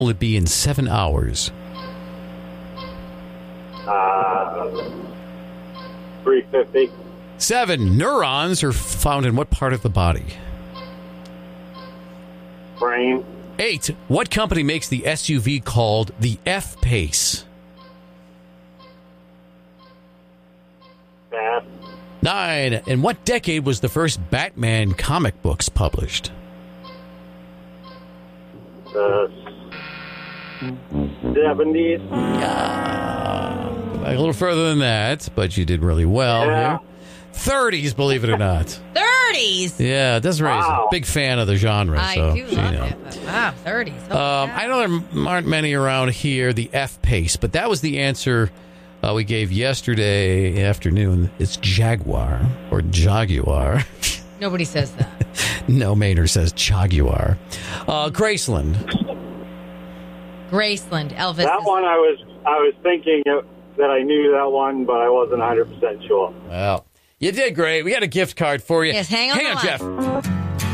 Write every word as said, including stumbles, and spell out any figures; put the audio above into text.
will it be in seven hours? Uh, three fifty. Seven. Neurons are found in what part of the body? Brain. Eight. What company makes the S U V called the F-Pace? Pass. Nine. In what decade was the first Batman comic books published? Uh, seventies. Uh, a little further than that, but you did really well Yeah. here. thirties, believe it or not. thirties. Yeah, Desiree is Wow. a big fan of the genre. I so do she, love you know. it. But wow, thirties. Oh, Um, yeah. I know there aren't many around here, the F-Pace, but that was the answer uh, we gave yesterday afternoon. It's Jaguar or Jaguar. Nobody says that. No, Maynard says Jaguar. Uh, Graceland. Graceland. Elvis. That is- one I was I was thinking of, that I knew that one, but I wasn't one hundred percent sure. Well, you did great. We got a gift card for you. Yes, hang on Hang the on, line. Jeff.